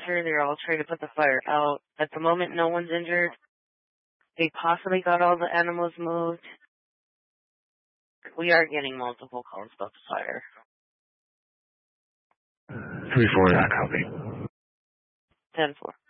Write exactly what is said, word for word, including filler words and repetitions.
Sure, they're all trying to put the fire out. At the moment, no one's injured. They possibly got all the animals moved. We are getting multiple calls about the fire. three four, not copy. ten four.